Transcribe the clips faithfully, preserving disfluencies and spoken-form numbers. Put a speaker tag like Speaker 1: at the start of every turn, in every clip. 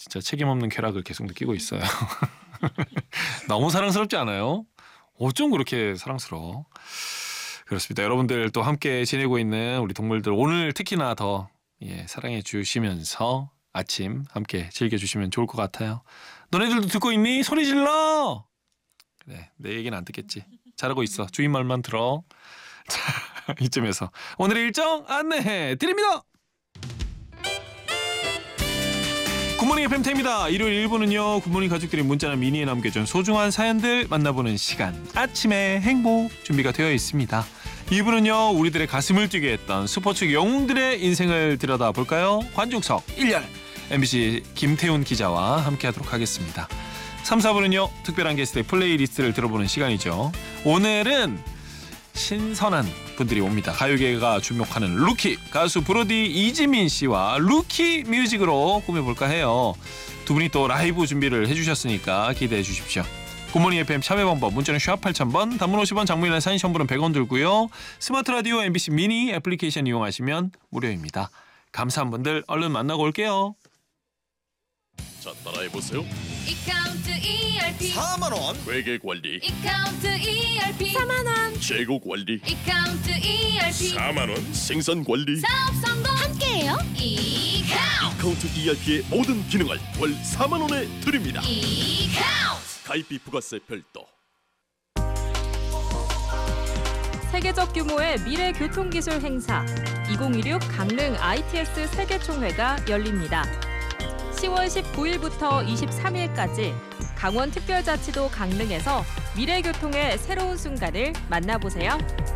Speaker 1: 진짜 책임 없는 쾌락을 계속 느끼고 있어요. 너무 사랑스럽지 않아요? 어쩜 그렇게 사랑스러워. 그렇습니다. 여러분들 또 함께 지내고 있는 우리 동물들 오늘 특히나 더 예, 사랑해 주시면서 아침 함께 즐겨주시면 좋을 것 같아요. 너네들도 듣고 있니? 소리 질러! 그래, 내 얘기는 안 듣겠지. 잘하고 있어. 주인 말만 들어. 자, 이쯤에서 오늘의 일정 안내해 드립니다. 굿모닝 에프엠 태입니다. 일요일 일 부는요. 굿모닝 가족들이 문자나 미니에 남겨준 소중한 사연들 만나보는 시간. 아침의 행복 준비가 되어 있습니다. 이 부는요. 우리들의 가슴을 뛰게 했던 스포츠 영웅들의 인생을 들여다볼까요? 관중석 일 열 엠비씨 김태훈 기자와 함께하도록 하겠습니다. 삼, 사 부는요. 특별한 게스트의 플레이리스트를 들어보는 시간이죠. 오늘은 신선한 분들이 옵니다. 가요계가 주목하는 루키 가수 브로디 이지민 씨와 루키 뮤직으로 꾸며볼까 해요. 두 분이 또 라이브 준비를 해주셨으니까 기대해 주십시오. 굿모닝 에프엠 참여 방법 문자는 샵 팔천 번, 단문 오십 원, 장문이나 사인 첨부는 백 원 들고요. 스마트 라디오 엠비씨 미니 애플리케이션 이용하시면 무료입니다. 감사한 분들 얼른 만나고 올게요.
Speaker 2: 자, 따라해보세요.
Speaker 3: 이카운트 이알피
Speaker 2: 사만 원 회계 관리,
Speaker 3: 이카운트 이알피 사만 원
Speaker 2: 재고 관리,
Speaker 3: 이카운트 이알피
Speaker 2: 사만 원 생산 관리.
Speaker 3: 사업 성공 함께해요. 이카운트
Speaker 2: 이카운트 이알피의 모든 기능을 월 사만 원에 드립니다.
Speaker 3: 이카운트
Speaker 2: 가입비 부가세 별도.
Speaker 4: 세계적 규모의 미래 교통기술 행사 이천이십육 강릉 아이티엑스 세계총회가 열립니다. 시월 십구일부터 이십삼일까지 강원특별자치도 강릉에서 미래교통의 새로운 순간을 만나보세요.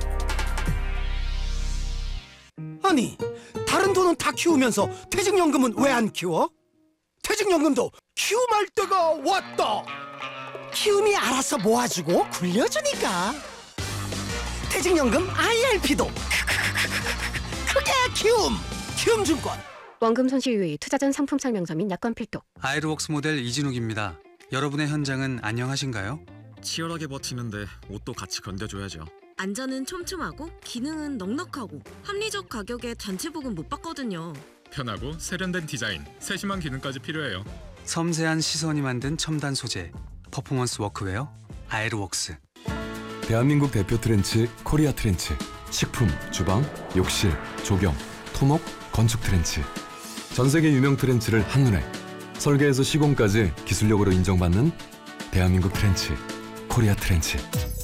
Speaker 5: 아니, 다른 돈은 다 키우면서 퇴직연금은 왜 안 키워? 퇴직연금도 키움할 때가 왔다. 키움이 알아서 모아주고 굴려주니까. 퇴직연금 아이알피도 크게 키움. 키움증권.
Speaker 6: 원금 손실 유의, 투자 전 상품 설명서 및 약관 필독.
Speaker 7: 아이르웍스 모델 이진욱입니다. 여러분의 현장은 안녕하신가요?
Speaker 8: 치열하게 버티는데 옷도 같이 견뎌줘야죠.
Speaker 9: 안전은 촘촘하고 기능은 넉넉하고 합리적 가격에 단체복은 못 받거든요.
Speaker 8: 편하고 세련된 디자인, 세심한 기능까지 필요해요.
Speaker 7: 섬세한 시선이 만든 첨단 소재, 퍼포먼스 워크웨어 아이르웍스.
Speaker 10: 대한민국 대표 트렌치 코리아 트렌치. 식품, 주방, 욕실, 조경, 토목, 건축 트렌치. 전 세계 유명 트렌치를 한눈에 설계에서 시공까지 기술력으로 인정받는 대한민국 트렌치 코리아 트렌치.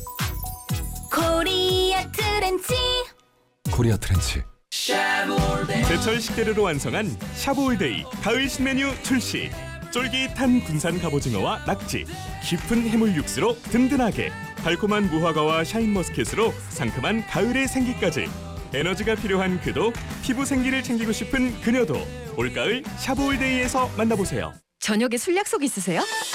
Speaker 3: 코리아 트렌치
Speaker 10: 코리아 트렌치.
Speaker 11: 제철 식재료로 완성한 샤브올데이 가을 신메뉴 출시. 쫄깃한 군산 갑오징어와 낙지, 깊은 해물 육수로 든든하게, 달콤한 무화과와 샤인머스켓으로 상큼한 가을의 생기까지. 에너지가 필요한 그도, 피부 생기를 챙기고 싶은 그녀도 올가을 샤브올데이에서 만나보세요.
Speaker 9: 저녁에 술 약속 있으세요?